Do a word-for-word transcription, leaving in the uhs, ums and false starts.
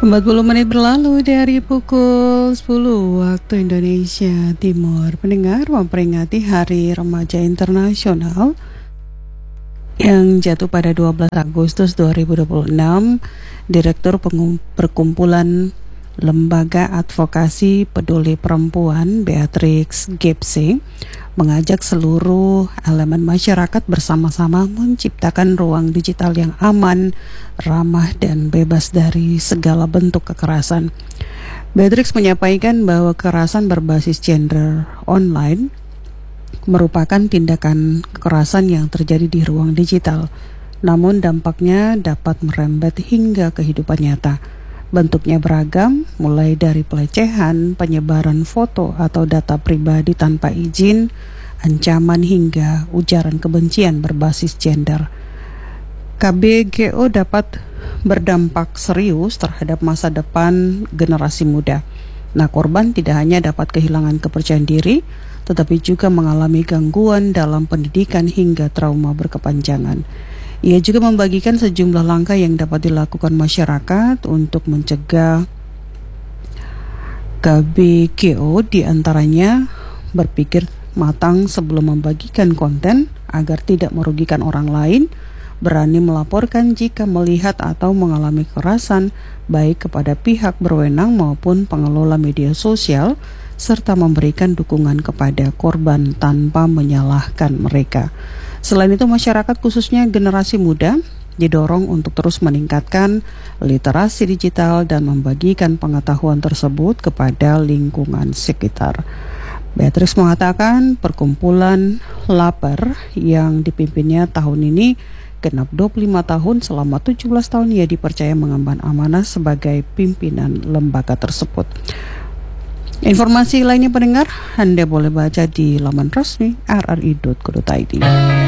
empat puluh menit berlalu dari pukul sepuluh waktu Indonesia Timur. Pendengar, memperingati Hari Remaja Internasional yang jatuh pada dua belas Agustus dua ribu dua puluh enam, Direktur Pengum- Perkumpulan Lembaga Advokasi Peduli Perempuan Beatrix Gepse mengajak seluruh elemen masyarakat bersama-sama menciptakan ruang digital yang aman, ramah, dan bebas dari segala bentuk kekerasan. Beatrix menyampaikan bahwa kekerasan berbasis gender online merupakan tindakan kekerasan yang terjadi di ruang digital, namun dampaknya dapat merembet hingga kehidupan nyata. Bentuknya beragam, mulai dari pelecehan, penyebaran foto atau data pribadi tanpa izin, ancaman hingga ujaran kebencian berbasis gender. K B G O dapat berdampak serius terhadap masa depan generasi muda. Nah, korban tidak hanya dapat kehilangan kepercayaan diri, tetapi juga mengalami gangguan dalam pendidikan hingga trauma berkepanjangan. Ia juga membagikan sejumlah langkah yang dapat dilakukan masyarakat untuk mencegah K B G O, diantaranya berpikir matang sebelum membagikan konten agar tidak merugikan orang lain, berani melaporkan jika melihat atau mengalami kekerasan baik kepada pihak berwenang maupun pengelola media sosial, serta memberikan dukungan kepada korban tanpa menyalahkan mereka. Selain itu, masyarakat khususnya generasi muda didorong untuk terus meningkatkan literasi digital dan membagikan pengetahuan tersebut kepada lingkungan sekitar. Beatrix mengatakan perkumpulan Laper yang dipimpinnya tahun ini genap dua puluh lima tahun, selama tujuh belas tahun ia dipercaya mengemban amanah sebagai pimpinan lembaga tersebut. Informasi lainnya pendengar, Anda boleh baca di laman resmi r r i dot co dot i d.